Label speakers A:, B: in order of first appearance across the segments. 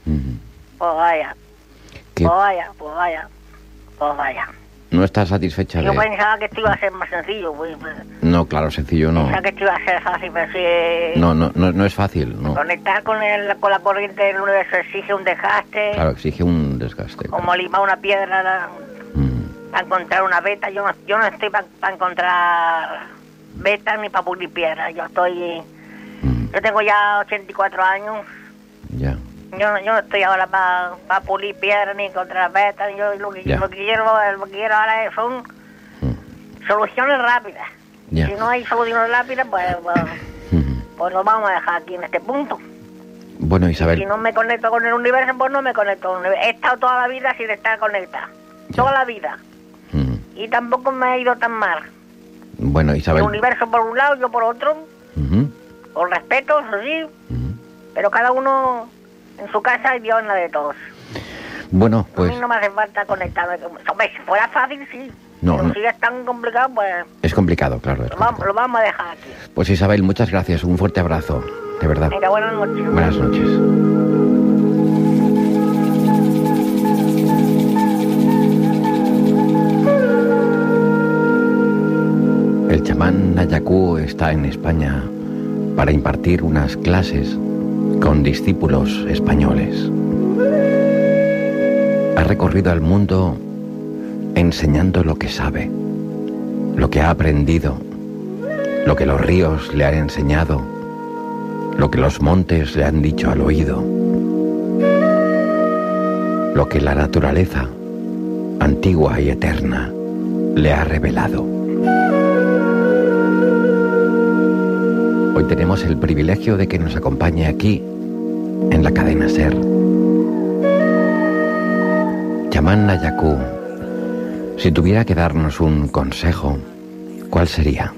A: Pues vaya,
B: ¿Qué?
A: pues vaya.
B: ¿No estás satisfecha
A: Yo
B: de...?
A: pensaba que esto iba a ser más sencillo, pues.
B: No, claro, sencillo no.
A: Pensaba que esto iba a ser fácil, pero sí...
B: No es fácil, no.
A: Conectar con la corriente del universo exige un desgaste.
B: Claro, exige un desgaste.
A: Como limar una piedra para encontrar una beta. Yo no estoy para encontrar betas ni para pulir piedras. Yo tengo ya 84 años.
B: Ya.
A: Yo no estoy ahora para pulir piedras ni encontrar betas. Yo lo que quiero ahora son soluciones rápidas.
B: Ya.
A: Si no hay soluciones rápidas, pues lo vamos a dejar aquí en este punto.
B: Bueno, Isabel...
A: Si no me conecto con el universo, pues no me conecto con el universo. He estado toda la vida sin estar conectada. Toda la vida. Y tampoco me ha ido tan mal.
B: Bueno, Isabel...
A: El universo por un lado, yo por otro. Con respeto, eso sí. Pero cada uno en su casa y Dios en la de todos.
B: Bueno, pues...
A: A mí no me hace falta conectarme. Hombre, si fuera fácil, sí.
B: No,
A: pero si es tan complicado, pues...
B: Es complicado, claro.
A: Lo vamos a dejar aquí.
B: Pues Isabel, muchas gracias. Un fuerte abrazo. De verdad.
A: Venga, buenas noches.
B: Buenas noches. El chamán Nayakú está en España para impartir unas clases con discípulos españoles. Ha recorrido el mundo enseñando lo que sabe, lo que ha aprendido, lo que los ríos le han enseñado, lo que los montes le han dicho al oído, lo que la naturaleza, antigua y eterna, le ha revelado. Hoy tenemos el privilegio de que nos acompañe aquí, en la cadena SER. Chamán Nayakú, si tuviera que darnos un consejo, ¿cuál sería?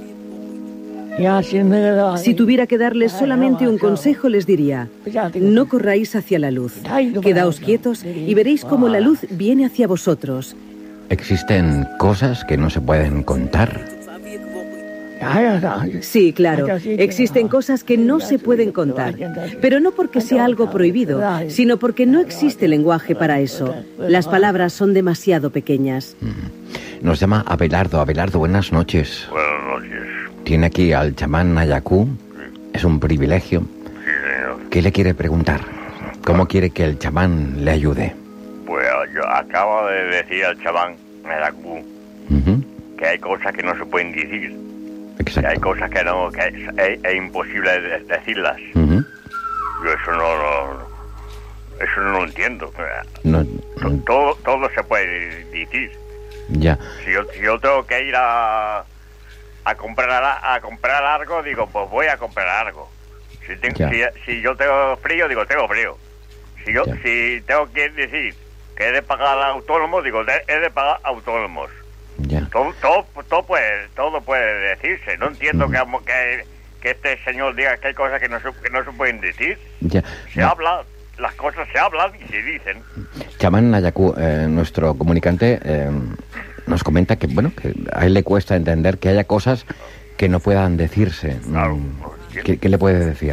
C: Si tuviera que darles solamente un consejo, les diría: no corráis hacia la luz, quedaos quietos y veréis cómo la luz viene hacia vosotros.
B: ¿Existen cosas que no se pueden contar?
C: Sí, claro, existen cosas que no se pueden contar, pero no porque sea algo prohibido, sino porque no existe lenguaje para eso. Las palabras son demasiado pequeñas.
B: Nos llama Abelardo. Abelardo, buenas noches.
D: Buenas noches.
B: Tiene aquí al chamán Nayakú. Es un privilegio.
D: Sí, señor.
B: ¿Qué le quiere preguntar? ¿Cómo quiere que el chamán le ayude?
D: Pues yo acabo de decir al chamán Nayakú que hay cosas que no se pueden decir.
B: Exacto.
D: Que hay cosas que no, que es imposible decirlas. Yo eso no lo entiendo.
B: No.
D: Todo se puede decir.
B: Ya.
D: Si yo tengo que ir a comprar algo, digo, pues voy a comprar algo. Si yo tengo frío, digo, tengo frío. Si tengo que decir que he de pagar autónomos, digo, he de pagar autónomos.
B: Ya.
D: Todo puede decirse. No entiendo que este señor diga que hay cosas que no se pueden decir.
B: Ya.
D: Se habla, las cosas se hablan y se dicen.
B: Chamán Nayakú, nuestro comunicante nos comenta que, bueno, que a él le cuesta entender que haya cosas que no puedan decirse.
D: Claro.
B: ¿Qué le puede decir?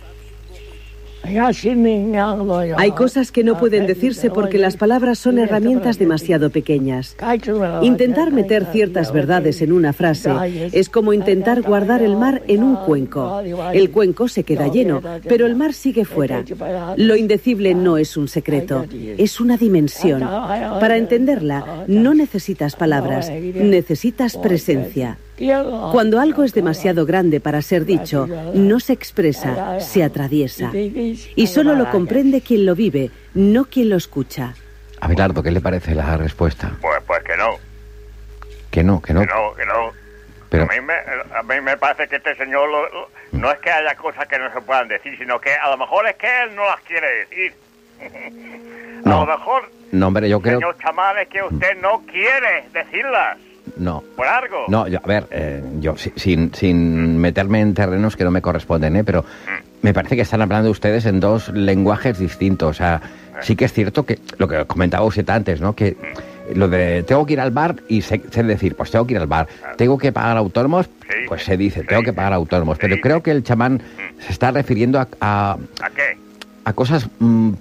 C: Hay cosas que no pueden decirse porque las palabras son herramientas demasiado pequeñas. Intentar meter ciertas verdades en una frase es como intentar guardar el mar en un cuenco. El cuenco se queda lleno, pero el mar sigue fuera. Lo indecible no es un secreto, es una dimensión. Para entenderla, no necesitas palabras, necesitas presencia. Cuando algo es demasiado grande para ser dicho, no se expresa, se atraviesa. Y solo lo comprende quien lo vive, no quien lo escucha.
B: Abelardo, ¿qué le parece la respuesta?
D: Pues que no.
B: Que no.
D: Que no.
B: Pero...
D: A mí me parece que este señor no es que haya cosas que no se puedan decir, sino que a lo mejor es que él no las quiere decir. A lo mejor,
B: no, hombre, yo creo...
D: señor chamán, es que usted no quiere decirlas.
B: No.
D: ¿Por algo?
B: No, a ver, yo sin meterme en terrenos que no me corresponden, pero me parece que están hablando ustedes en dos lenguajes distintos. O sea, sí que es cierto que lo que comentaba usted antes, ¿no? Que lo de tengo que ir al bar y sé decir, pues tengo que ir al bar. Tengo que pagar autónomos, pues se dice, tengo que pagar autónomos. Pero creo que el chamán se está refiriendo a
D: ¿A qué?
B: A cosas